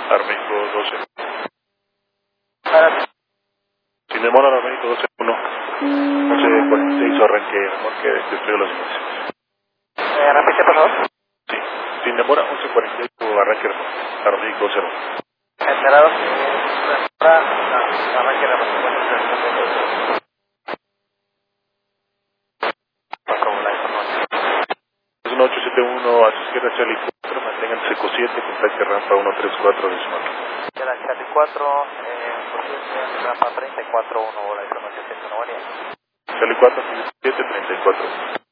Arménico 12. Para... Sin demora, Arménico 12-1. 11:46 arranque, amor, que destruyó los inicios. repite, por favor. Sí, sin demora, 11:48 arranque, Arménico 0. Enterado. Arranque de los 1871 a su izquierda, Charlie 4, mantengan seco 7, contacte rampa 134 decimal. Charlie 4, rampa 34, 1, bola de información 100, Charlie 4, 734.